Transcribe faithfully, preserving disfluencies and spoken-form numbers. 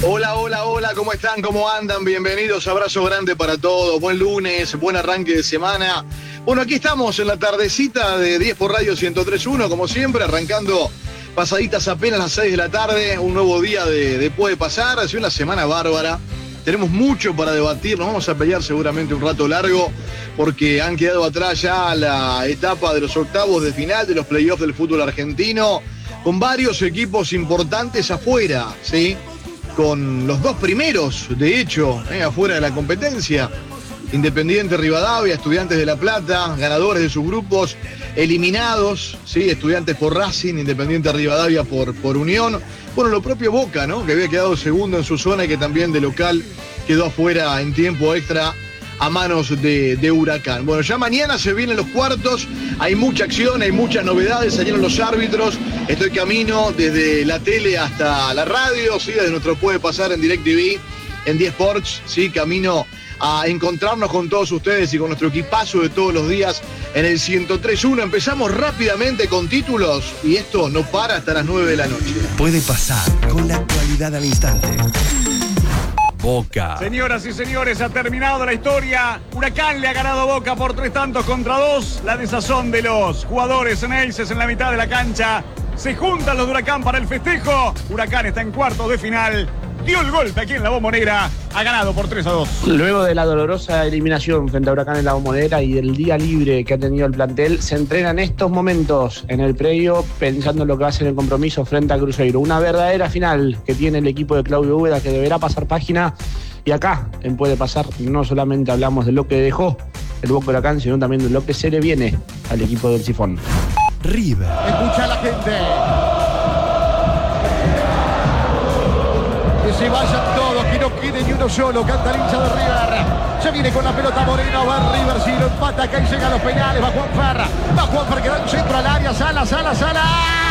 Hola, hola, hola, ¿cómo están? ¿Cómo andan? Bienvenidos, abrazo grande para todos, buen lunes, buen arranque de semana. Bueno, aquí estamos en la tardecita de diez por Radio ciento tres punto uno, como siempre, arrancando pasaditas apenas las seis de la tarde, un nuevo día de, de Puede Pasar, ha sido una semana bárbara. Tenemos mucho para debatir, nos vamos a pelear seguramente un rato largo, porque han quedado atrás ya la etapa de los octavos de final de los playoffs del fútbol argentino, con varios equipos importantes afuera, ¿sí? Con los dos primeros, de hecho, eh, afuera de la competencia. Independiente Rivadavia, Estudiantes de La Plata, ganadores de sus grupos, eliminados, ¿sí? Estudiantes por Racing, Independiente Rivadavia por, por Unión. Bueno, lo propio Boca, ¿no? Que había quedado segundo en su zona y que también de local quedó afuera en tiempo extra a manos de, de Huracán. Bueno, ya mañana se vienen los cuartos, hay mucha acción, hay muchas novedades, salieron los árbitros, estoy camino desde la tele hasta la radio, ¿sí? Desde nuestro Puede Pasar en DirecTV, en diez Sports, ¿sí? Camino a encontrarnos con todos ustedes y con nuestro equipazo de todos los días en el ciento tres punto uno. Empezamos rápidamente con títulos y esto no para hasta las nueve de la noche. Puede pasar con la actualidad al instante. Boca. Señoras y señores, ha terminado la historia. Huracán le ha ganado a Boca por tres tantos contra dos. La desazón de los jugadores enelces en la mitad de la cancha. Se juntan los de Huracán para el festejo. Huracán está en cuartos de final. Dio el golpe aquí en la Bombonera. Ha ganado por tres a dos. Luego de la dolorosa eliminación frente a Huracán en la Bombonera y del día libre que ha tenido el plantel, se entrena en estos momentos en el predio pensando en lo que va a ser el compromiso frente a Cruzeiro. Una verdadera final que tiene el equipo de Claudio Úbeda, que deberá pasar página. Y acá, en Puede Pasar, no solamente hablamos de lo que dejó el Boca Huracán, sino también de lo que se le viene al equipo del Sifón. River. Escucha a la gente. Que se vayan todos, que no quede ni uno solo. Canta el hincha de River. Se viene con la pelota Moreno, va River, si lo empata acá y llega a los penales. Va Juan Ferra, va Juan Ferra que da un centro al área. Sala, Sala, Sala.